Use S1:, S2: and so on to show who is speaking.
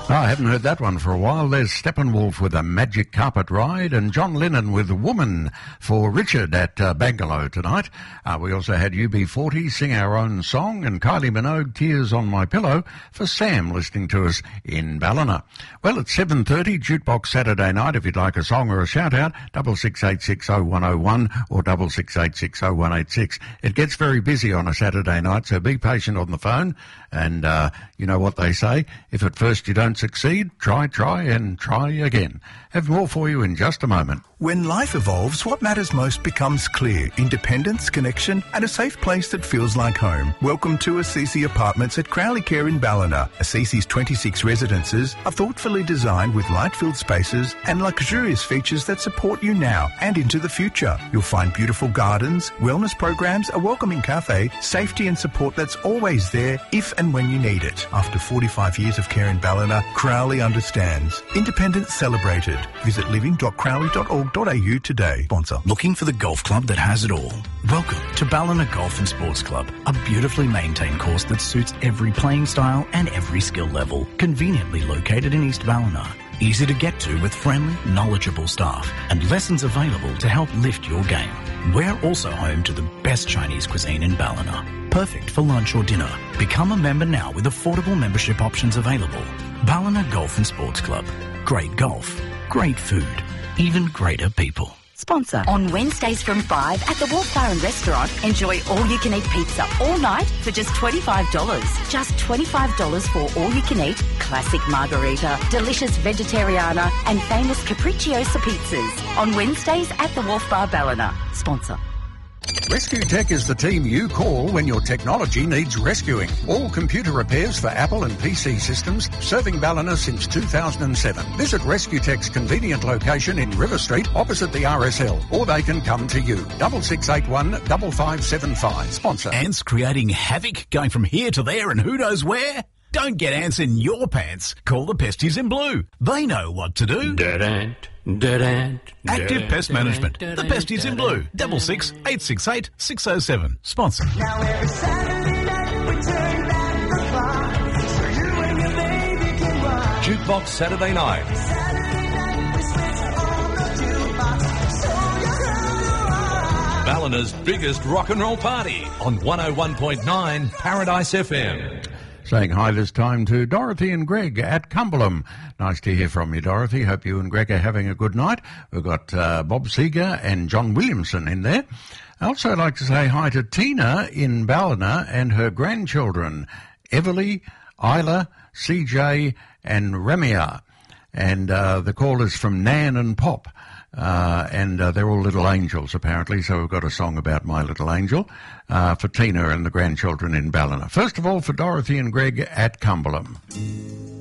S1: I haven't heard that one for a while. There's Steppenwolf with a Magic Carpet Ride and John Lennon with Woman for Richard at Bangalow tonight. We also had UB40 sing our own song and Kylie Minogue, Tears on My Pillow for Sam listening to us in Ballina. Well, it's 7:30, Jukebox Saturday night. If you'd like a song or a shout-out, 66860101 or 66860186. It gets very busy on a Saturday night, so be patient on the phone. And you know what they say, if at first you don't succeed, try and try again. Have more for you in just a moment.
S2: When life evolves, what matters most becomes clear. Independence, connection, and a safe place that feels like home. Welcome to Assisi Apartments at Crowley Care in Ballina. Assisi's 26 residences are thoughtfully designed with light-filled spaces and luxurious features that support you now and into the future. You'll find beautiful gardens, wellness programs, a welcoming cafe, safety and support that's always there if and when you need it. After 45 years of care in Ballina, Crowley understands. Independence celebrated. Visit living.crowley.org.au today. Sponsor.
S3: Looking for the golf club that has it all? Welcome to Ballina Golf and Sports Club, a beautifully maintained course that suits every playing style and every skill level. Conveniently located in East Ballina. Easy to get to with friendly, knowledgeable staff and lessons available to help lift your game. We're also home to the best Chinese cuisine in Ballina. Perfect for lunch or dinner. Become a member now with affordable membership options available. Ballina Golf and Sports Club. Great golf, great food, even greater people.
S4: Sponsor. On Wednesdays from 5 at the Wolf Bar and Restaurant, enjoy all-you-can-eat pizza all night for just $25. Just $25 for all-you-can-eat, classic margarita, delicious vegetariana and famous capricciosa pizzas. On Wednesdays at the Wolf Bar Ballina. Sponsor.
S1: Rescue Tech is the team you call when your technology needs rescuing. All computer repairs for Apple and PC systems, serving Ballina since 2007. Visit Rescue Tech's convenient location in River Street, opposite the RSL, or they can come to you. 6681 5575. Sponsor.
S3: Ants creating havoc, going from here to there and who knows where? Don't get ants in your pants. Call the Pesties in Blue. They know what to do. Active Pest Management. The Pesties in Blue. 66 868 607. Sponsor.
S5: Now every Saturday night we turn back the clock so you and your baby can rock.
S6: Jukebox Saturday night.
S5: Saturday night we switch on the jukebox so you can rock.
S6: Ballina's biggest rock and roll party on 101.9 Paradise FM.
S1: Saying hi this time to Dorothy and Greg at Cumberland. Nice to hear from you, Dorothy. Hope you and Greg are having a good night. We've got Bob Seeger and John Williamson in there. I also like to say hi to Tina in Ballina and her grandchildren, Everly, Isla, CJ and Ramia. And the call is from Nan and Pop. And they're all little angels, apparently, so we've got a song about my little angel for Tina and the grandchildren in Ballina. First of all, for Dorothy and Greg at Cumberland.